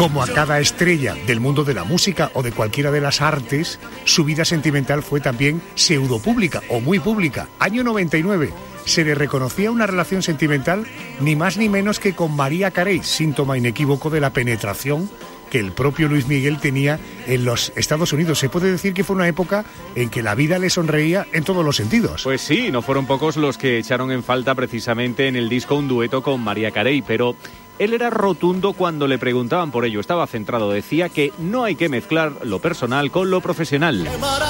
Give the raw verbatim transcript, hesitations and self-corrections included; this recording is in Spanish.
Como a cada estrella del mundo de la música o de cualquiera de las artes, su vida sentimental fue también pseudopública o muy pública. Año noventa y nueve, se le reconocía una relación sentimental ni más ni menos que con Mariah Carey, síntoma inequívoco de la penetración que el propio Luis Miguel tenía en los Estados Unidos. Se puede decir que fue una época en que la vida le sonreía en todos los sentidos. Pues sí, no fueron pocos los que echaron en falta precisamente en el disco un dueto con Mariah Carey, pero él era rotundo cuando le preguntaban por ello. Estaba centrado, decía que no hay que mezclar lo personal con lo profesional.